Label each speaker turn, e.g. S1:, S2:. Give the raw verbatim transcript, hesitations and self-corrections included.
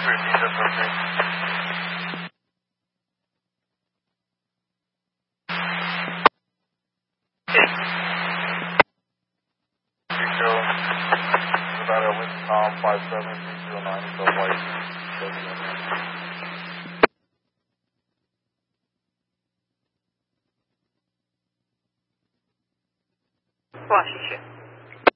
S1: Repeat, that's okay. Echo, Nevada Wind Tom five seven three zero nine, the white W M N.
S2: Washington.